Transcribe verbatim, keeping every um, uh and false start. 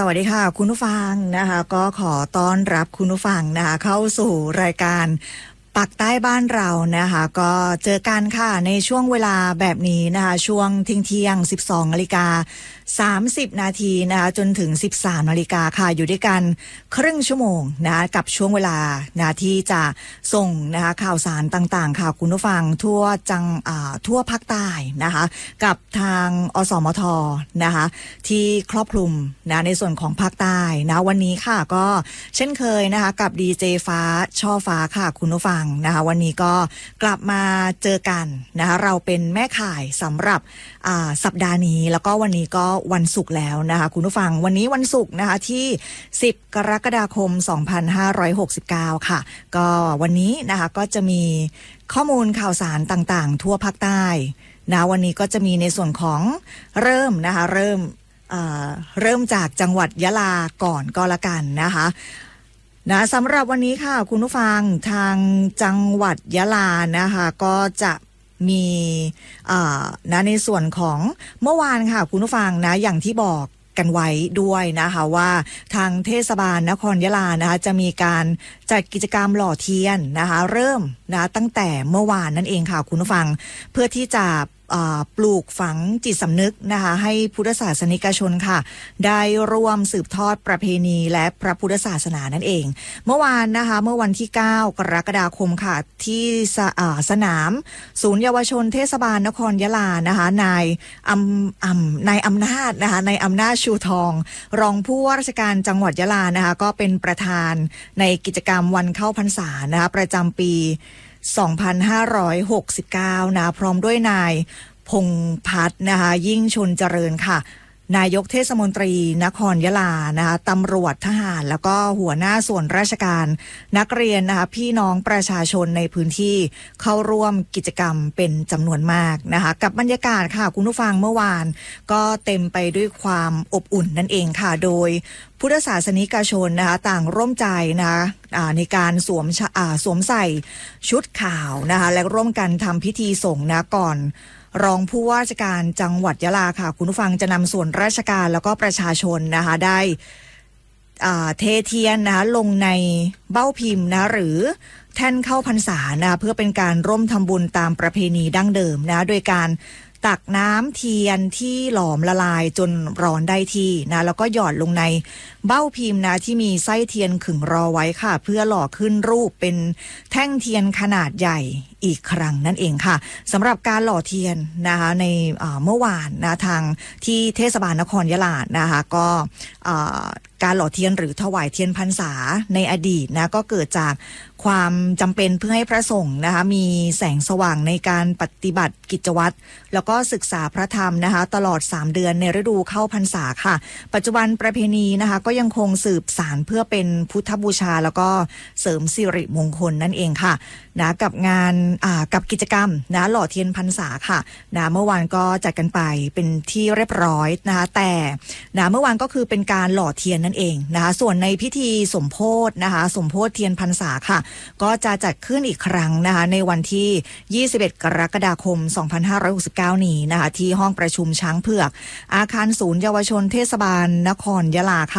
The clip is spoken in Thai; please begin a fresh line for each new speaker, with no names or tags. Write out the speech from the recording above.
วัสดีค่ะคุณผู้ฟังนะคะก็ขอต้อนรับคุณผู้ฟังนะคะเข้าสู่รายการปักใต้บ้านเรานะคะก็เจอกันค่ะในช่วงเวลาแบบนี้นะคะช่วงเที่ยงเที่ยงสิบสองนาฬิกาสามสิบนาทีนะคะจนถึงสิบสามนาฬิกาค่ะอยู่ด้วยกันครึ่งชั่วโมงนะกับช่วงเวลานะที่จะส่งนะคะข่าวสารต่างๆค่ะคุณผู้ฟังทั่วจังอ่าทั่วภาคใต้นะคะกับทางอสมทนะคะที่ครอบคลุมนะในส่วนของภาคใต้นะวันนี้ค่ะก็เช่นเคยนะคะกับดีเจฟ้าช่อฟ้าค่ะคุณผู้ฟังนะคะวันนี้ก็กลับมาเจอกันนะคะเราเป็นแม่ข่ายสำหรับสัปดาห์นี้แล้วก็วันนี้ก็วันศุกร์แล้วนะคะคุณผู้ฟังวันนี้วันศุกร์นะคะที่สิบกรกฎาคมสองพันห้าร้อยหกสิบเก้าค่ะก็วันนี้นะคะก็จะมีข้อมูลข่าวสารต่างๆทั่วภาคใต้นะวันนี้ก็จะมีในส่วนของเริ่มนะคะเริ่มเริ่มจากจังหวัดยะลาก่อนก็แล้วกันนะคะนะสำหรับวันนี้ค่ะคุณผู้ฟังทางจังหวัดยะลานะคะก็จะมีนะในส่วนของเมื่อวานค่ะคุณผู้ฟังนะอย่างที่บอกกันไว้ด้วยนะคะว่าทางเทศบาลนครยะลานะคะจะมีการจัดกิจกรรมหล่อเทียนนะคะเริ่มนะตั้งแต่เมื่อวานนั่นเองค่ะคุณผู้ฟังเพื่อที่จะปลูกฝังจิตสำนึกนะคะให้พุทธศาสนิกชนค่ะได้ร่วมสืบทอดประเพณีและพระพุทธศาสนานั่นเองเมื่อวานนะคะเมื่อวันที่เก้ากรกฎาคมค่ะที่ส, สนามศูนย์เยาวชนเทศบาลนครยะลานะคะนายอำอำนายอำนาจนะคะนายอำนาจชูทองรองผู้ว่าราชการจังหวัดยะลานะคะก็เป็นประธานในกิจกรรมวันเข้าพรรษานะคะประจำปีสองพันห้าร้อยหกสิบเก้านะพร้อมด้วยนายพงษ์พัฒน์นะคะยิ่งชนเจริญค่ะนายกเทศมนตรีนครยะลานะคะตำรวจทหารแล้วก็หัวหน้าส่วนราชการนักเรียนนะคะพี่น้องประชาชนในพื้นที่เข้าร่วมกิจกรรมเป็นจำนวนมากนะคะกับบรรยากาศค่ะคุณผู้ฟังเมื่อวานก็เต็มไปด้วยความอบอุ่นนั่นเองค่ะโดยพุทธศาสนิกชนนะคะต่างร่วมใจนะคะในการสวมสวมใส่ชุดขาวนะคะและร่วมกันทำพิธีสงฆ์นะก่อนรองผู้ว่าราชการจังหวัดยะลาค่ะคุณผู้ฟังจะนำส่วนราชการแล้วก็ประชาชนนะคะได้เทเทียนนะคะลงในเบ้าพิมพ์นะหรือแท่นเข้าพรรษานะเพื่อเป็นการร่วมทำบุญตามประเพณีดั้งเดิมนะโดยการตักน้ำเทียนที่หลอมละลายจนร้อนได้ที่นะแล้วก็หยอดลงในเบ้าพิมพ์นะที่มีไส้เทียนขึงรอไว้ค่ะเพื่อหล่อขึ้นรูปเป็นแท่งเทียนขนาดใหญ่อีกครั้งนั่นเองค่ะสำหรับการหล่อเทียนนะคะในเมื่อวานนะทางที่เทศบาลนครยะลานะคะก็การหล่อเทียนหรือถวายเทียนพรรษาในอดีตนะก็เกิดจากความจำเป็นเพื่อให้พระสงฆ์นะคะมีแสงสว่างในการปฏิบัติกิจวัตรแล้วก็ศึกษาพระธรรมนะคะตลอดสามเดือนในฤดูเข้าพรรษาค่ะปัจจุบันประเพณีนะคะก็ยังคงสืบสานเพื่อเป็นพุทธบูชาแล้วก็เสริมสิริมงคลนั่นเองค่ะนะกับงานกับกิจกรรมนะหล่อเทียนพรรษาค่ะนะเมื่อวานก็จัดกันไปเป็นที่เรียบร้อยนะคะแต่นะเมื่อวานก็คือเป็นการหล่อเทียนนั่นเองนะคะส่วนในพิธีสมโพธินะคะสมโพธิเทียนพรรษาค่ะก็จะจัดขึ้นอีกครั้งนะคะในวันที่ยี่สิบเอ็ดกรกฎาคมสองพันห้าร้อยหกสิบเก้านี้นะคะที่ห้องประชุมช้างเผือกอาคารศูนย์เยาวชนเทศบาลนครยะลาค่ะ